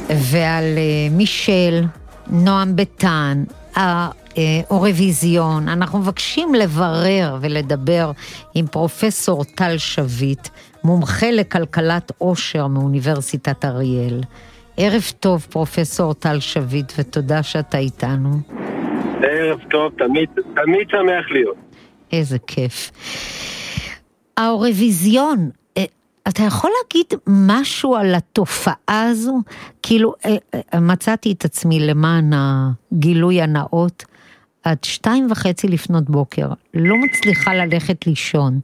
ועל מישל, נועם ביטן, האירוויזיון. אנחנו מבקשים לברר ולדבר עם פרופסור טל שביט, מומחה לכלכלת עושר מאוניברסיטת אריאל. ערב טוב פרופסור טל שביט, ותודה שאתה איתנו. ערב טוב, תמיד שמח להיות. איזה כיף. האירוויזיון, אתה יכול להגיד משהו על התופעה הזו? כאילו, מצאתי את עצמי למען הגילוי הנאות, עד 2:30 לפנות בוקר, לא מצליחה ללכת לישון,